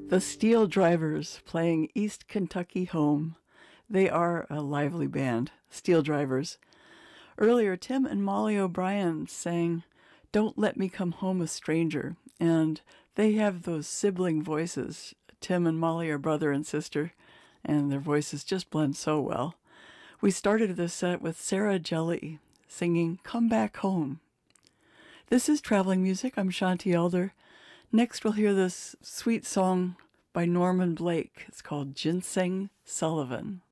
The Steel Drivers playing East Kentucky Home. They are a lively band, Steel Drivers. Earlier, Tim and Molly O'Brien sang Don't Let Me Come Home a Stranger, and they have those sibling voices. Tim and Molly are brother and sister, and their voices just blend so well. We started this set with Sarah Jelly singing Come Back Home. This is Traveling Music. I'm Shanti Elder. Next, we'll hear this sweet song by Norman Blake. It's called Ginseng Sullivan.